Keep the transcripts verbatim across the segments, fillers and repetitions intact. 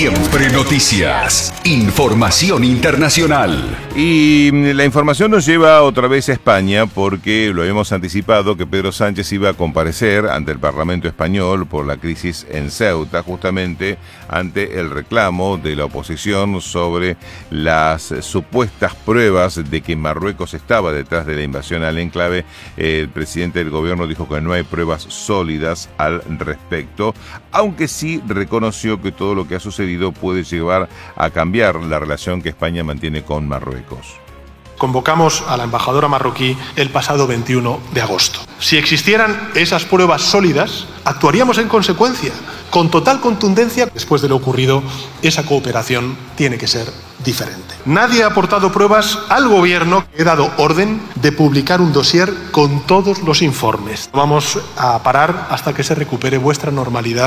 Siempre noticias. Información internacional. Y la información nos lleva otra vez a España porque lo habíamos anticipado que Pedro Sánchez iba a comparecer ante el Parlamento español por la crisis en Ceuta, justamente ante el reclamo de la oposición sobre las supuestas pruebas de que Marruecos estaba detrás de la invasión al enclave. El presidente del gobierno dijo que no hay pruebas sólidas al respecto, aunque sí reconoció que todo lo que ha sucedido puede llevar a cambiar la relación que España mantiene con Marruecos. Convocamos a la embajadora marroquí el pasado veintiuno de agosto. Si existieran esas pruebas sólidas, actuaríamos en consecuencia, con total contundencia. Después de lo ocurrido, esa cooperación tiene que ser diferente. Nadie ha aportado pruebas al gobierno. He dado orden de publicar un dossier con todos los informes. Vamos a parar hasta que se recupere vuestra normalidad.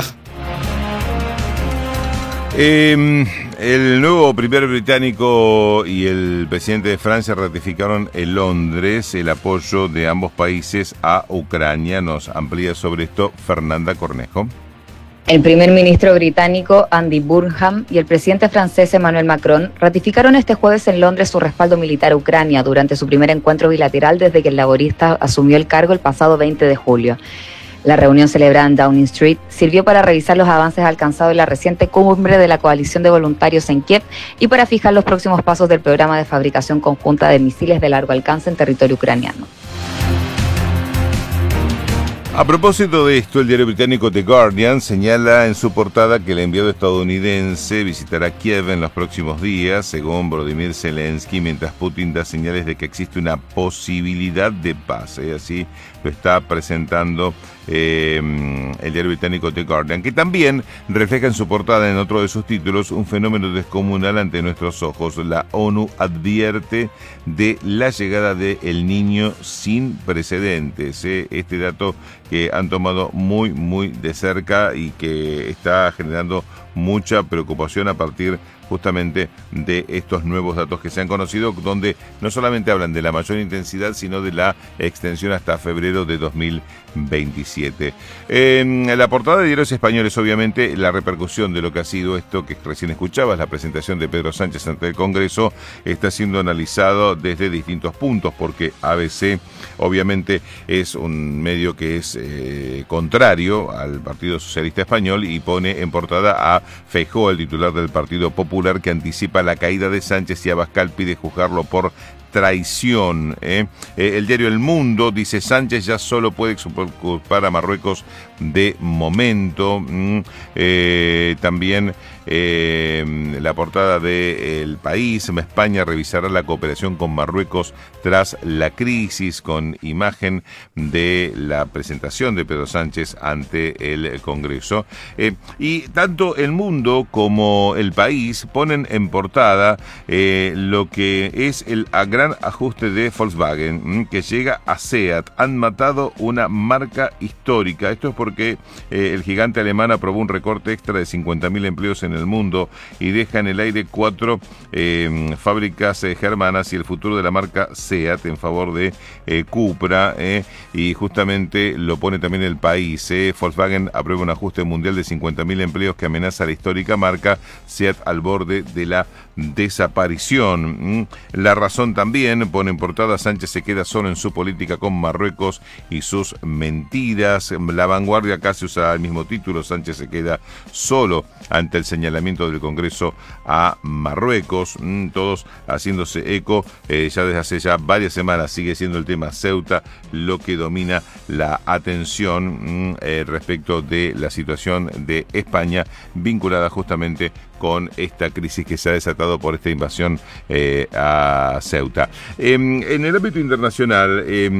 Eh, el nuevo primer británico y el presidente de Francia ratificaron en Londres el apoyo de ambos países a Ucrania. Nos amplía sobre esto Fernanda Cornejo. El primer ministro británico Andy Burnham y el presidente francés Emmanuel Macron ratificaron este jueves en Londres su respaldo militar a Ucrania durante su primer encuentro bilateral desde que el laborista asumió el cargo el pasado veinte de julio. La reunión celebrada en Downing Street sirvió para revisar los avances alcanzados en la reciente cumbre de la coalición de voluntarios en Kiev y para fijar los próximos pasos del programa de fabricación conjunta de misiles de largo alcance en territorio ucraniano. A propósito de esto, el diario británico The Guardian señala en su portada que el enviado estadounidense visitará Kiev en los próximos días, según Volodymyr Zelensky, mientras Putin da señales de que existe una posibilidad de paz. ¿eh? Así lo está presentando eh, el diario británico The Guardian, que también refleja en su portada, en otro de sus títulos, un fenómeno descomunal ante nuestros ojos. La ONU advierte de la llegada de El Niño sin precedentes. ¿eh? Este dato que han tomado muy, muy de cerca y que está generando mucha preocupación a partir justamente de estos nuevos datos que se han conocido, donde no solamente hablan de la mayor intensidad, sino de la extensión hasta febrero de dos mil veintisiete. En la portada de diarios españoles, obviamente, la repercusión de lo que ha sido esto que recién escuchabas, la presentación de Pedro Sánchez ante el Congreso, está siendo analizado desde distintos puntos, porque A B C, obviamente, es un medio que es eh, contrario al Partido Socialista Español y pone en portada a Feijóo, el titular del Partido Popular, que anticipa la caída de Sánchez, y Abascal pide juzgarlo por traición. ¿eh? Eh, el diario El Mundo dice: Sánchez ya solo puede culpar a Marruecos de momento. Mm, eh, también eh, la portada de El País: España revisará la cooperación con Marruecos tras la crisis, con imagen de la presentación de Pedro Sánchez ante el Congreso. Eh, y tanto El Mundo como El País ponen en portada eh, lo que es el gran ajuste de Volkswagen, que llega a SEAT. Han matado una marca histórica. Esto es porque eh, el gigante alemán aprobó un recorte extra de cincuenta mil empleos en el mundo y deja en el aire cuatro eh, fábricas eh, germanas y el futuro de la marca SEAT en favor de eh, Cupra. Eh, y justamente lo pone también El País. Eh. Volkswagen aprueba un ajuste mundial de cincuenta mil empleos que amenaza a la histórica marca. SEAT al borde de la desaparición. Mm. La Razón también pone en portada: Sánchez se queda solo en su política con Marruecos y sus mentiras. La Vanguardia casi usa el mismo título: Sánchez se queda solo ante el señalamiento del Congreso a Marruecos. Mm, todos haciéndose eco. Eh, ya desde hace ya varias semanas sigue siendo el tema Ceuta lo que domina la atención mm, eh, respecto de la situación de España, vinculada justamente con esta crisis que se ha desatado por esta invasión eh, a Ceuta. Eh, en el ámbito internacional, eh,